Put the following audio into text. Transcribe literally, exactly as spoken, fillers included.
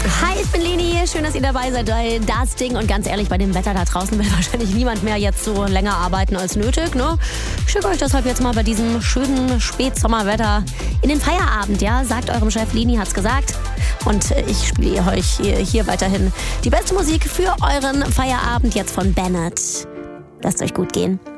Hi, ich bin Leni. Schön, dass ihr dabei seid bei Das Ding. Und ganz ehrlich, bei dem Wetter da draußen will wahrscheinlich niemand mehr jetzt so länger arbeiten als nötig, ne? Ich schicke euch deshalb jetzt mal bei diesem schönen Spätsommerwetter in den Feierabend, ja? Sagt eurem Chef, Leni hat's gesagt. Und ich spiele euch hier, hier weiterhin die beste Musik für euren Feierabend jetzt von Bennett. Lasst euch gut gehen.